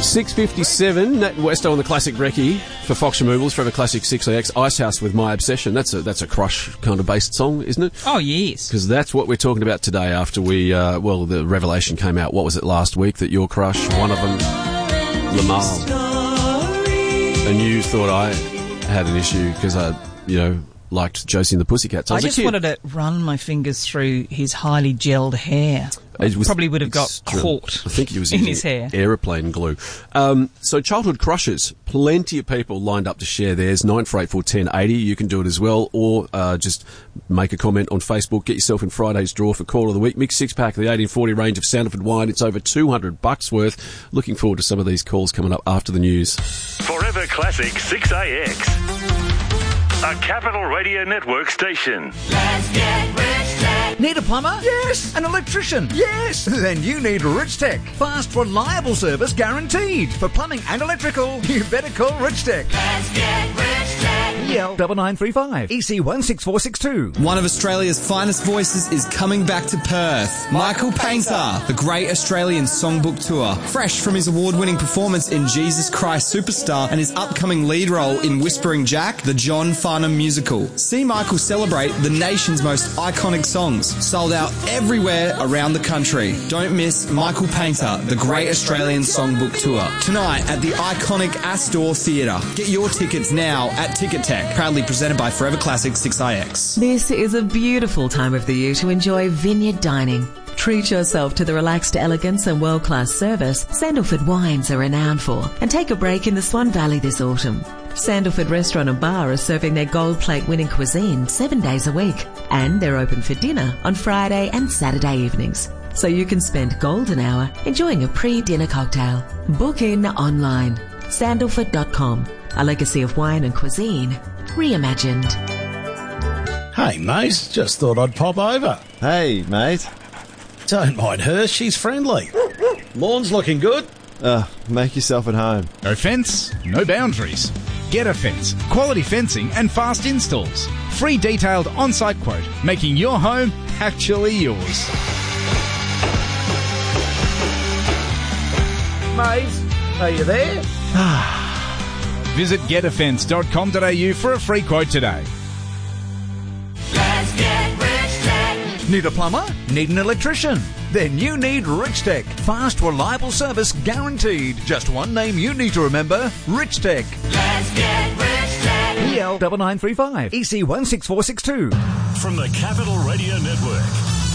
6:57, Nat and Westo on the Classic Recce for Fox Removals, Forever Classic 6AX, Icehouse with My Obsession. That's a Crush kind of based song, isn't it? Oh, yes. Because that's what we're talking about today after we, the revelation came out, what was it, last week, that your crush, one of them, Lamal. And you thought I had an issue because I, liked Josie and the Pussycats. I just wanted to run my fingers through his highly gelled hair. Probably would have got caught. I think he was in his hair. Aeroplane glue. So childhood crushes. Plenty of people lined up to share theirs. 94841080. You can do it as well, or just make a comment on Facebook. Get yourself in Friday's draw for Call of the Week. Mixed six-pack of the 1840 range of Sandalford wine. It's over $200 worth. Looking forward to some of these calls coming up after the news. Forever Classic 6AX. A Capital Radio Network station. Let's get rich tech. Need a plumber? Yes. An electrician? Yes. Then you need Rich Tech. Fast, reliable service guaranteed. For plumbing and electrical, you better call Rich Tech. Let's get rich tech. EL 9935 EC 16462. One of Australia's finest voices is coming back to Perth. Michael Painter, the Great Australian Songbook Tour. Fresh from his award-winning performance in Jesus Christ Superstar and his upcoming lead role in Whispering Jack, the John Farnham musical. See Michael celebrate the nation's most iconic songs. Sold out everywhere around the country. Don't miss Michael Painter, the Great Australian Songbook Tour. Tonight at the iconic Astor Theatre. Get your tickets now at Ticket Tech. Proudly presented by Forever Classic 6IX. This is a beautiful time of the year to enjoy vineyard dining. Treat yourself to the relaxed elegance and world-class service Sandalford wines are renowned for, and take a break in the Swan Valley this autumn. Sandalford Restaurant and Bar are serving their gold plate winning cuisine 7 days a week, and they're open for dinner on Friday and Saturday evenings. So you can spend golden hour enjoying a pre-dinner cocktail. Book in online. Sandalford.com. A legacy of wine and cuisine reimagined. Hey, mate. Just thought I'd pop over. Hey, mate. Don't mind her. She's friendly. Lawn's looking good. Make yourself at home. No fence, no boundaries. Get a Fence. Quality fencing and fast installs. Free detailed on-site quote, making your home actually yours. Mate, are you there? Visit getafence.com.au for a free quote today. Let's get rich tech. Need a plumber? Need an electrician? Then you need Rich Tech. Fast, reliable service guaranteed. Just one name you need to remember. Rich Tech. Let's get rich tech. EL 9935 EC 16462. From the Capital Radio Network.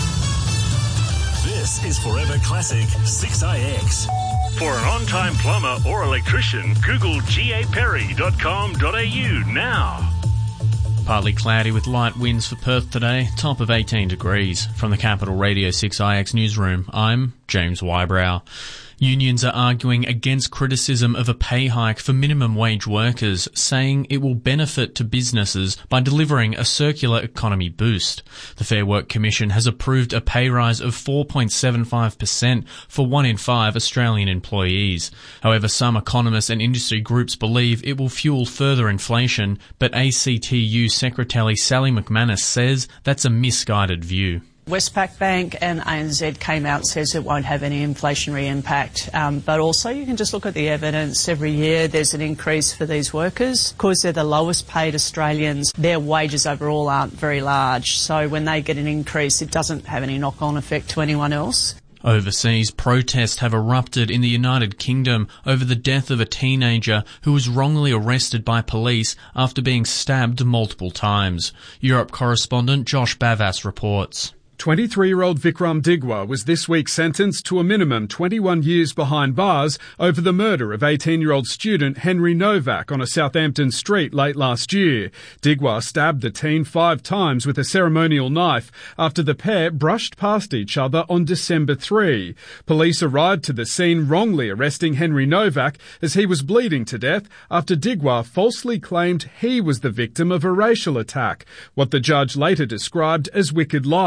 This is Forever Classic 6IX. For an on-time plumber or electrician, Google gaperry.com.au now. Partly cloudy with light winds for Perth today, top of 18 degrees. From the Capital Radio 6IX newsroom, I'm James Wybrow. Unions are arguing against criticism of a pay hike for minimum wage workers, saying it will benefit to businesses by delivering a circular economy boost. The Fair Work Commission has approved a pay rise of 4.75% for 1 in 5 Australian employees. However, some economists and industry groups believe it will fuel further inflation, but ACTU Secretary Sally McManus says that's a misguided view. Westpac Bank and ANZ came out and says it won't have any inflationary impact. But also you can just look at the evidence. Every year there's an increase for these workers. Because they're the lowest paid Australians, their wages overall aren't very large. So when they get an increase, it doesn't have any knock-on effect to anyone else. Overseas, protests have erupted in the United Kingdom over the death of a teenager who was wrongly arrested by police after being stabbed multiple times. Europe correspondent Josh Bavas reports. 23-year-old Vikram Digwa was this week sentenced to a minimum 21 years behind bars over the murder of 18-year-old student Henry Novak on a Southampton street late last year. Digwa stabbed the teen 5 times with a ceremonial knife after the pair brushed past each other on December 3. Police arrived to the scene wrongly arresting Henry Novak as he was bleeding to death after Digwa falsely claimed he was the victim of a racial attack, what the judge later described as wicked lies.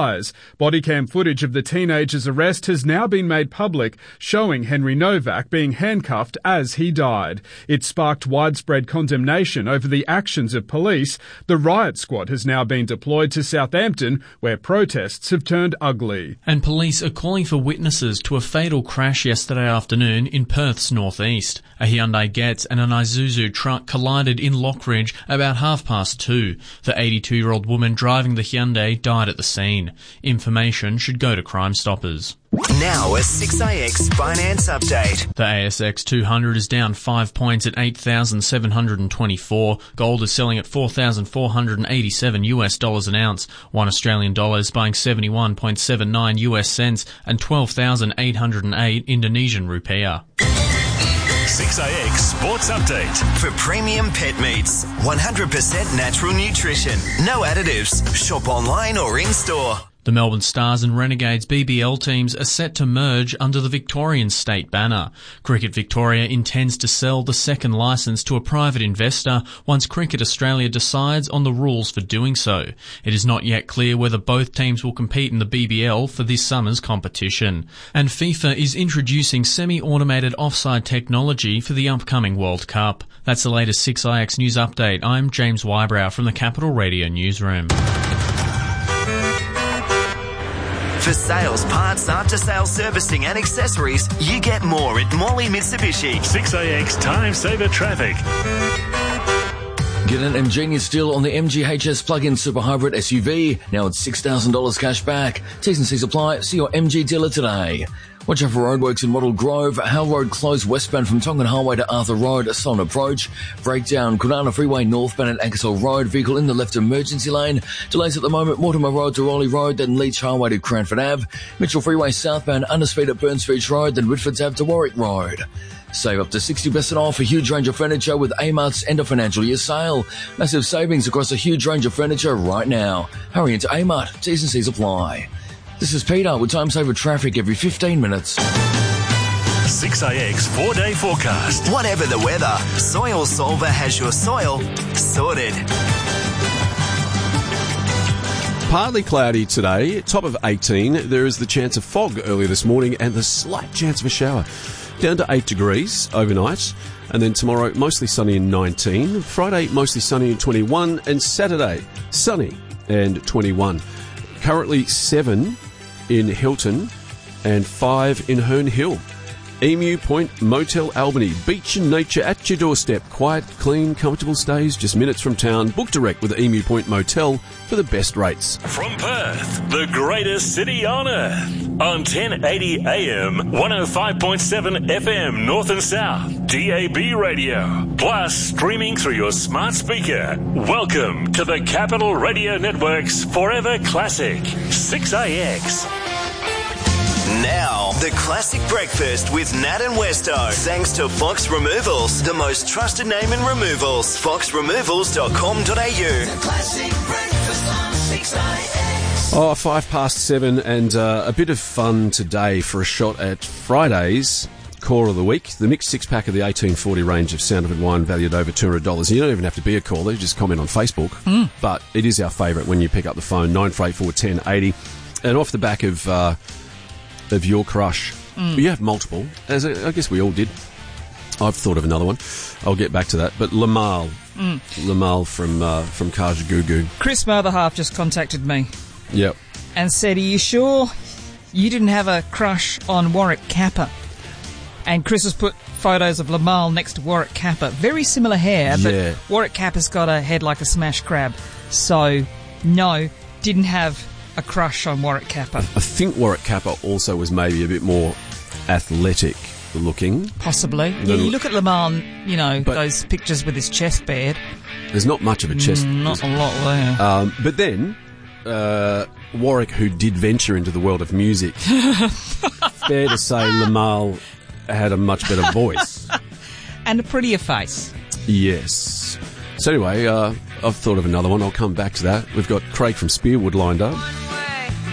Bodycam footage of the teenager's arrest has now been made public, showing Henry Novak being handcuffed as he died. It sparked widespread condemnation over the actions of police. The riot squad has now been deployed to Southampton, where protests have turned ugly. And police are calling for witnesses to a fatal crash yesterday afternoon in Perth's northeast. A Hyundai Getz and an Isuzu truck collided in Lockridge about 2:30. The 82-year-old woman driving the Hyundai died at the scene. Information should go to Crime Stoppers. Now a 6IX finance update. The ASX 200 is down 5 points at 8,724. Gold is selling at $4,487 an ounce. 1 Australian dollar is buying 71.79 US cents and 12,808 Indonesian rupiah. 6IX Sports Update. For premium pet meats, 100% natural nutrition, no additives. Shop online or in-store. The Melbourne Stars and Renegades BBL teams are set to merge under the Victorian state banner. Cricket Victoria intends to sell the second licence to a private investor once Cricket Australia decides on the rules for doing so. It is not yet clear whether both teams will compete in the BBL for this summer's competition. And FIFA is introducing semi-automated offside technology for the upcoming World Cup. That's the latest 6IX News Update. I'm James Wybrow from the Capital Radio Newsroom. For sales, parts, after-sales servicing and accessories, you get more at Morley Mitsubishi. 6IX Time Saver Traffic. Get an ingenious deal on the MG HS plug-in super hybrid SUV. Now it's $6,000 cash back. T's and C's apply. See your MG dealer today. Watch out for roadworks in Model Grove. Hale Road closed westbound from Tongan Highway to Arthur Road. A slow approach. Breakdown. Kunana Freeway northbound at Ankersall Road. Vehicle in the left emergency lane. Delays at the moment. Mortimer Road to Raleigh Road. Then Leach Highway to Cranford Ave. Mitchell Freeway southbound. Underspeed at Burns Beach Road. Then Whitfords Ave to Warwick Road. Save up to 60% off a huge range of furniture with Amart's end of financial year sale. Massive savings across a huge range of furniture right now. Hurry into Amart. T's and C's apply. This is Peter with Time Saver Traffic every 15 minutes. 6IX 4-day forecast. Whatever the weather, Soil Solver has your soil sorted. Partly cloudy today, top of 18. There is the chance of fog early this morning and the slight chance of a shower. Down to 8 degrees overnight. And then tomorrow, mostly sunny and 19. Friday, mostly sunny and 21. And Saturday, sunny and 21. Currently 7 in Hilton and 5 in Herne Hill. Emu Point Motel Albany. Beach and nature at your doorstep. Quiet, clean, comfortable stays just minutes from town. Book direct with Emu Point Motel for the best rates. From Perth, the greatest city on earth. On 1080 AM, 105.7 FM North and South. DAB radio. Plus streaming through your smart speaker. Welcome to the Capital Radio Network's Forever Classic. 6IX. Now, the classic breakfast with Nat and Westo. Thanks to Fox Removals, the most trusted name in removals. foxremovals.com.au. The classic breakfast on 6IX. 7:05 and a bit of fun today for a shot at Friday's Core of the Week. The mixed six-pack of the 1840 range of Sanderford wine valued over $200. You don't even have to be a caller, you just comment on Facebook. But it is our favourite when you pick up the phone, 9484 1080. And off the back of your crush. You have multiple, as I guess we all did. I've thought of another one. I'll get back to that. But Lamal. Lamal from Kajagoogoo. Chris, my other half, just contacted me. Yep. And said, are you sure you didn't have a crush on Warwick Kappa? And Chris has put photos of Lamal next to Warwick Kappa. Very similar hair, but Warwick Kappa's got a head like a smashed crab. So, no, didn't have a crush on Warwick Kappa. I think Warwick Kappa also was maybe a bit more athletic looking. Possibly. Yeah, you look at Lamal, you know, those pictures with his chest bared. There's not much of a chest. Not a lot there. But then, Warwick, who did venture into the world of music, fair to say Lamal had a much better voice. And a prettier face. Yes. So anyway, I've thought of another one. I'll come back to that. We've got Craig from Spearwood lined up.